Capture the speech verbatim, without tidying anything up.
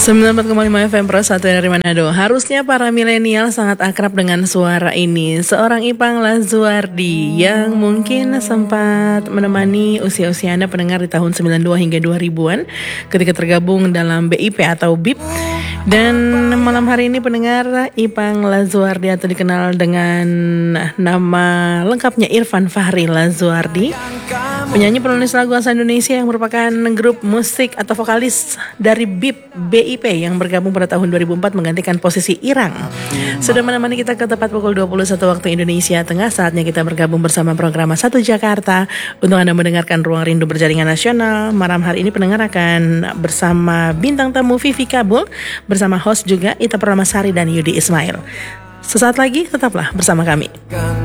sembilan puluh empat koma lima F M Pro satu dari Manado. Harusnya para milenial sangat akrab dengan suara ini. Seorang Ipang Lazuardi yang mungkin sempat menemani usia-usia Anda pendengar di tahun sembilan puluh dua hingga dua ribuan ketika tergabung dalam B I P atau B I P. Dan malam hari ini pendengar, Ipang Lazuardi atau dikenal dengan nama lengkapnya Irfan Fahri Lazuardi, penyanyi penulis lagu asal Indonesia yang merupakan grup musik atau vokalis dari B I P B I P yang bergabung pada tahun dua ribu empat menggantikan posisi Irang. Sudah menemani kita ke tepat pukul dua puluh satu waktu Indonesia Tengah. Saatnya kita bergabung bersama program Satu Jakarta untuk Anda mendengarkan Ruang Rindu Berjaringan Nasional. Malam hari ini pendengar akan bersama bintang tamu Vivi Kabul, bersama host juga Ita Purnamasari dan Yudi Ismail. Sesaat lagi tetaplah bersama kami.